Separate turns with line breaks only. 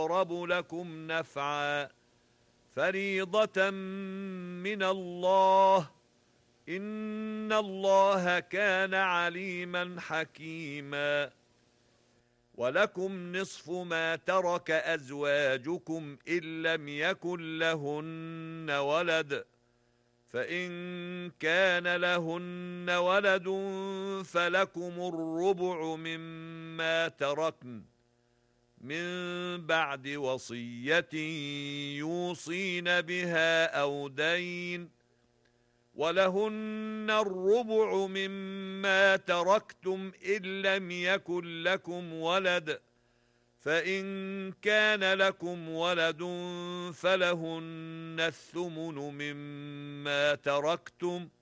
أقرب لكم نفعا فريضة من الله إن الله كان عليما حكيما ولكم نصف ما ترك أزواجكم إن لم يكن لهن ولد فإن كان لهن ولد فلكم الربع مما تركن من بعد وصية يوصين بها أو دين ولهن الربع مما تركتم إن لم يكن لكم ولد فإن كان لكم ولد فلهن الثمن مما تركتم